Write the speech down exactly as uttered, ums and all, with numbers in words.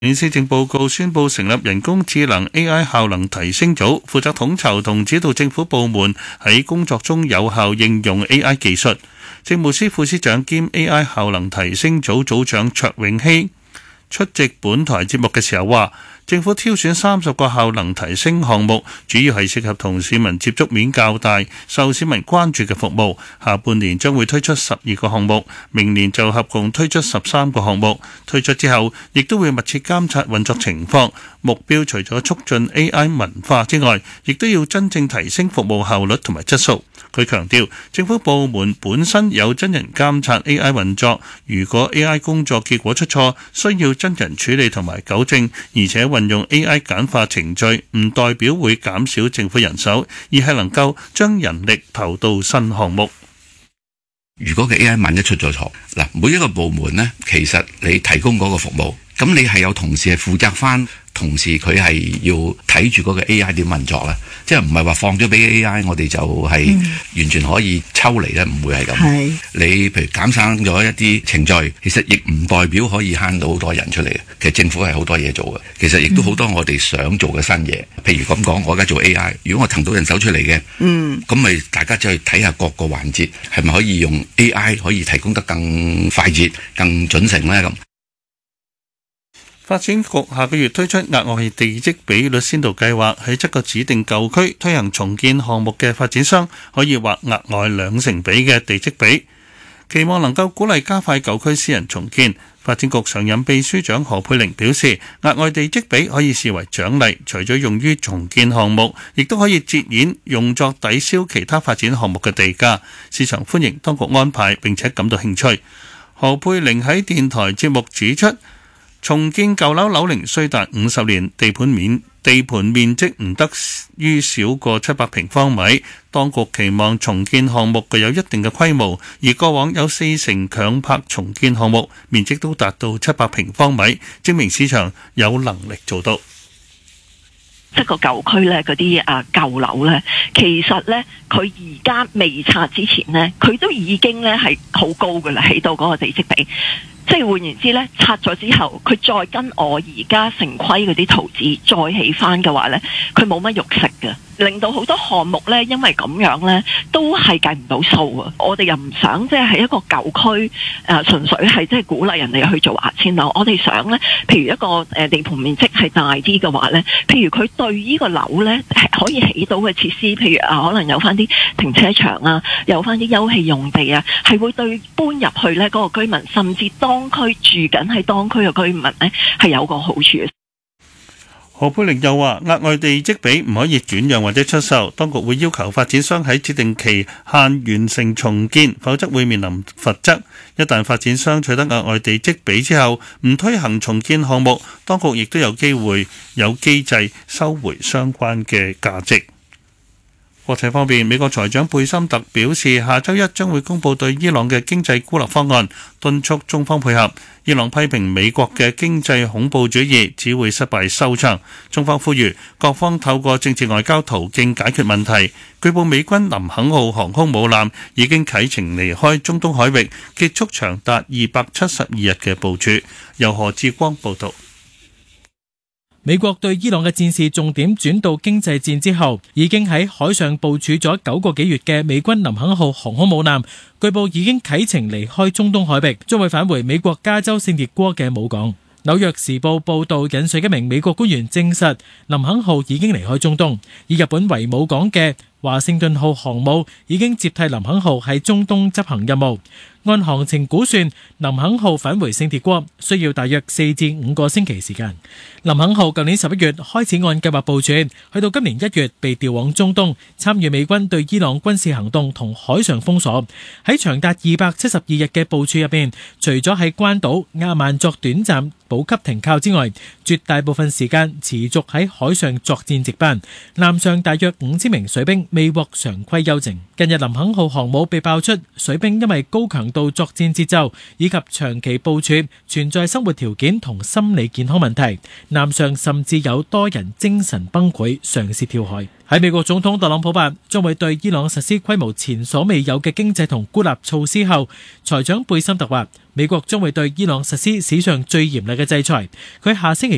施政報告宣布成立人工智能 A I 效能提升組，負責統籌同指導政府部門喺工作中有效應用 A I 技術。政務司副司長兼 A I 效能提升組組長卓永熙出席本台節目嘅時候話，政府挑選三十個效能提升項目，主要係適合同市民接觸面較大、受市民關注嘅服務。下半年將會推出十二個項目，明年就合共推出十三個項目。推出之後，亦都會密切監察運作情況。目標除咗促進 A I 文化之外，亦都要真正提升服務效率同埋質素。佢強調，政府部門本身有真人監察 A I 運作，如果 A I 工作結果出錯，需要真人處理同埋糾正，而且運用 A I 簡化程序，唔代表會減少政府人手，而係能夠將人力投到新項目。 如果個 A I 萬一出咗錯，嗱，每一個部門呢，其實你提供嗰個服務，咁你係有同事係負責翻，同時佢係要睇住嗰個 A I 點運作啦，即係唔係話放咗俾 A I， 我哋就係完全可以抽離咧，唔會係咁。 係你譬如減省咗一啲程序，其實亦唔代表可以慳到好多人出嚟嘅。其實政府係好多嘢做嘅，其實亦都好多我哋想做嘅新嘢。譬如咁講，我而家做 A I， 如果我騰到人手出嚟嘅，嗯，咁咪大家就去睇下各個環節係咪可以用 A I 可以提供得更快捷、更準成咧咁。 發展局下個月推出額外地積比率先導計劃，喺七個指定舊區推行重建項目嘅發展商可以劃額外兩成比嘅地積比，期望能夠鼓勵加快舊區私人重建。發展局常任秘書長何佩玲表示，額外地積比可以視為獎勵，除咗用於重建項目，亦都可以折現用作抵消其他發展項目嘅地價。市場歡迎當局安排，並且感到興趣。何佩玲喺電台節目指出，重建舊樓樓齡需達五十年，地盤面地盤面積唔得於少過七百平方米。當局期望重建項目具有一定嘅規模，而過往有四成強拍重建項目面積都達到七百平方米，證明市場有能力做到。 即係個舊區咧，嗰啲啊舊樓咧，其實咧佢而家未拆之前咧，佢都已經咧係好高㗎啦，起到嗰個地積比。即係換言之咧，拆咗之後，佢再跟我而家城規嗰啲圖紙再起翻嘅話咧，佢冇乜肉食嘅，令到好多項目咧，因為咁樣咧，都係計唔到數啊！我哋又唔想即係喺一個舊區誒、呃，純粹係即係鼓勵人哋去做牙籤樓。我哋想咧，譬如一個誒、呃、地盤面積係大啲嘅話咧，譬如佢對呢個樓咧係可以起到嘅設施，譬如啊，可能有翻啲停車場啊，有翻啲休憩用地啊，係會對搬入去咧嗰、那個居民，甚至當區住緊喺當區嘅居民咧，係有個好處嘅。 何佩玲又話：額外地積比唔可以轉讓或者出售，當局會要求發展商喺指定期限完成重建，否則會面臨罰則。一旦發展商取得額外地積比之後，唔推行重建項目，當局亦都有機會有機制收回相關嘅價值。國際方面，美國財長貝森特表示，下週一將會公佈對伊朗嘅經濟孤立方案，敦促中方配合。伊朗批評美國嘅經濟恐怖主義只會失敗收場，中方呼籲各方透過政治外交途徑解決問題。據報美軍林肯號航空母艦已經啟程離開中東海域，結束長達二百七十二日嘅部署。由何志光報導。 美國對伊朗嘅戰事重點轉到經濟戰之後，已經喺海上部署咗九個幾月嘅美軍林肯號航空母艦，據報已經啟程離開中東海域，將會返回美國加州聖迭戈嘅母港。紐約時報報道引述一名美國官員證實，林肯號已經離開中東，以日本為母港嘅華盛頓號航母已經接替林肯號喺中東執行任務。按行程估算，林肯號返回聖迭戈需要大約四至五個星期時間。林肯號舊年十一月開始按計劃部署，去到今年一月被調往中東，參與美軍對伊朗軍事行動同海上封鎖。喺長達二百七十二日嘅部署入邊，除咗喺關島亞曼作短暫補給停靠之外，絕大部分時間持續喺海上作戰值班。艦上大約五千名水兵未獲常規休整。近日林肯號航母被爆出水兵因為高強度作戰節奏以及長期部署存在生活條件同心理健康問題，艦上甚至有多人精神崩潰，嘗試跳海。喺美國總統特朗普話將會對伊朗實施規模前所未有嘅經濟同孤立措施後，財長貝森特話美國將會對伊朗實施史上最嚴厲嘅制裁。佢下星期